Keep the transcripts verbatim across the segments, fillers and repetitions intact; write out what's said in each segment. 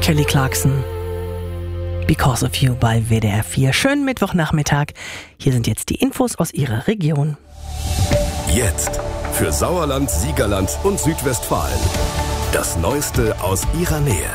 Kelly Clarkson, Because of You bei W D R vier. Schönen Mittwochnachmittag. Hier sind jetzt die Infos aus Ihrer Region. Jetzt für Sauerland, Siegerland und Südwestfalen. Das Neueste aus Ihrer Nähe.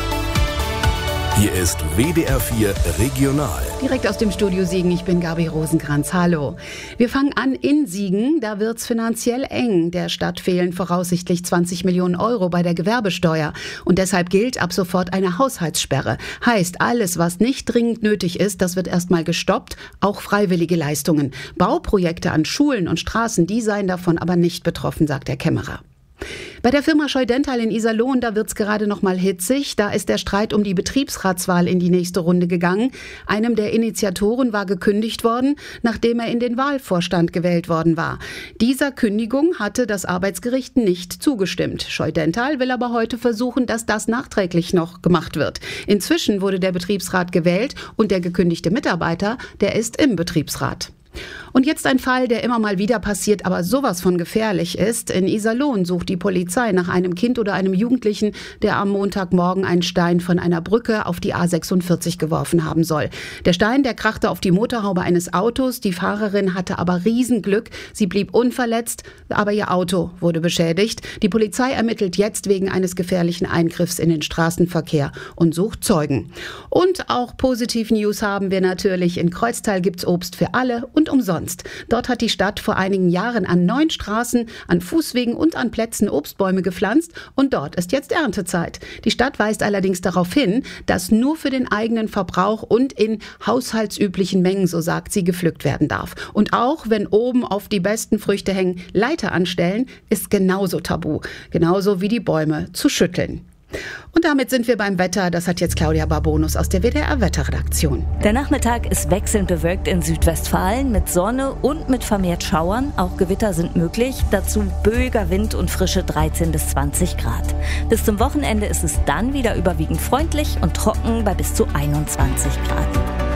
Hier ist W D R vier Regional. Direkt aus dem Studio Siegen, ich bin Gabi Rosenkranz. Hallo. Wir fangen an in Siegen, da wird's finanziell eng. Der Stadt fehlen voraussichtlich zwanzig Millionen Euro bei der Gewerbesteuer. Und deshalb gilt ab sofort eine Haushaltssperre. Heißt, alles, was nicht dringend nötig ist, das wird erstmal gestoppt, auch freiwillige Leistungen. Bauprojekte an Schulen und Straßen, die seien davon aber nicht betroffen, sagt der Kämmerer. Bei der Firma Scheu-Dental in Iserlohn, da wird's gerade noch mal hitzig. Da ist der Streit um die Betriebsratswahl in die nächste Runde gegangen. Einem der Initiatoren war gekündigt worden, nachdem er in den Wahlvorstand gewählt worden war. Dieser Kündigung hatte das Arbeitsgericht nicht zugestimmt. Scheu-Dental will aber heute versuchen, dass das nachträglich noch gemacht wird. Inzwischen wurde der Betriebsrat gewählt und der gekündigte Mitarbeiter, der ist im Betriebsrat. Und jetzt ein Fall, der immer mal wieder passiert, aber sowas von gefährlich ist. In Iserlohn sucht die Polizei nach einem Kind oder einem Jugendlichen, der am Montagmorgen einen Stein von einer Brücke auf die A sechsundvierzig geworfen haben soll. Der Stein, der krachte auf die Motorhaube eines Autos. Die Fahrerin hatte aber Riesenglück. Sie blieb unverletzt, aber ihr Auto wurde beschädigt. Die Polizei ermittelt jetzt wegen eines gefährlichen Eingriffs in den Straßenverkehr und sucht Zeugen. Und auch positive News haben wir natürlich. In Kreuztal gibt's Obst für alle und umsonst. Dort hat die Stadt vor einigen Jahren an neun Straßen, an Fußwegen und an Plätzen Obstbäume gepflanzt und dort ist jetzt Erntezeit. Die Stadt weist allerdings darauf hin, dass nur für den eigenen Verbrauch und in haushaltsüblichen Mengen, so sagt sie, gepflückt werden darf. Und auch wenn oben auf die besten Früchte hängen Leiter anstellen, ist genauso tabu. Genauso wie die Bäume zu schütteln. Und damit sind wir beim Wetter. Das hat jetzt Claudia Barbonus aus der W D R-Wetterredaktion. Der Nachmittag ist wechselnd bewölkt in Südwestfalen mit Sonne und mit vermehrt Schauern. Auch Gewitter sind möglich. Dazu böiger Wind und frische dreizehn bis zwanzig Grad. Bis zum Wochenende ist es dann wieder überwiegend freundlich und trocken bei bis zu einundzwanzig Grad.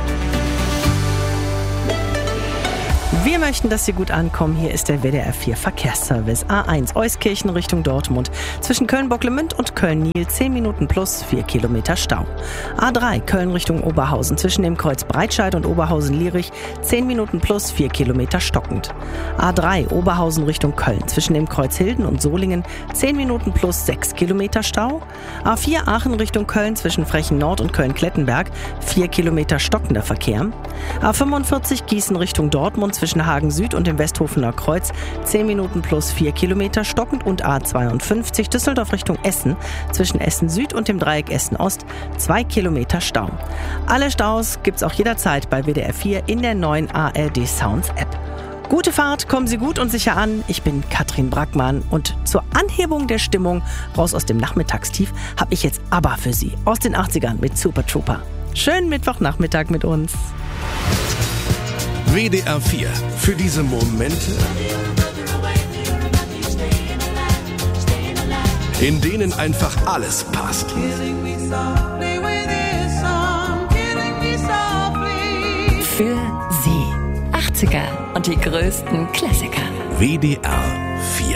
Wir möchten, dass Sie gut ankommen. Hier ist der W D R vier Verkehrsservice. A eins Euskirchen Richtung Dortmund. Zwischen Köln-Bocklemünd und Köln-Niel zehn Minuten plus vier Kilometer Stau. A drei Köln Richtung Oberhausen. Zwischen dem Kreuz Breitscheid und Oberhausen-Lierich zehn Minuten plus vier Kilometer stockend. A drei Oberhausen Richtung Köln. Zwischen dem Kreuz Hilden und Solingen zehn Minuten plus sechs Kilometer Stau. A vier Aachen Richtung Köln. Zwischen Frechen Nord und Köln-Klettenberg vier Kilometer stockender Verkehr. A fünfundvierzig Gießen Richtung Dortmund. Zwischen Hagen Süd und dem Westhofener Kreuz zehn Minuten plus vier Kilometer stockend und A zweiundfünfzig Düsseldorf Richtung Essen zwischen Essen Süd und dem Dreieck Essen Ost zwei Kilometer Stau. Alle Staus gibt's auch jederzeit bei W D R vier in der neuen A R D Sounds App. Gute Fahrt, kommen Sie gut und sicher an. Ich bin Katrin Brackmann und zur Anhebung der Stimmung raus aus dem Nachmittagstief habe ich jetzt ABBA für Sie aus den achtzigern mit Super Trooper. Schönen Mittwochnachmittag mit uns. W D R vier. Für diese Momente, in denen einfach alles passt. Für Sie. achtziger und die größten Klassiker. W D R vier.